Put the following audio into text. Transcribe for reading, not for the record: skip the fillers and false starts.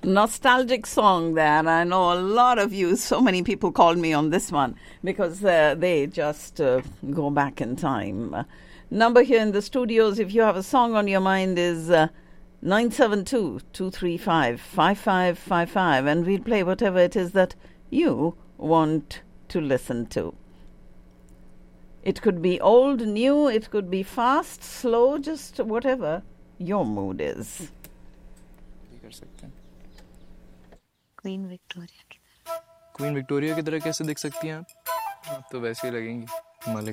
Nostalgic song there. I know a lot of you, so many people called me on this one because they just go back in time. Number here in the studios, if you have a song on your mind, is 972-235-5555, and we'll play whatever it is that you want to listen to. It could be old, new, it could be fast, slow, just whatever your mood is. Queen Victoria की तरह कैसे दिख सकती हैं आप तो वैसे ही लगेंगी मलिक